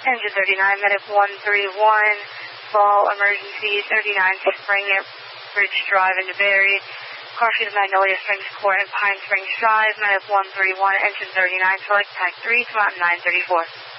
Engine 39, Medic 131, fall emergency 39 Spring at Bridge Drive into Barry. Carfield, Magnolia Springs Court, and Pine Springs Drive, Medic 131, Engine 39, select Tag 3 to Mountain 934.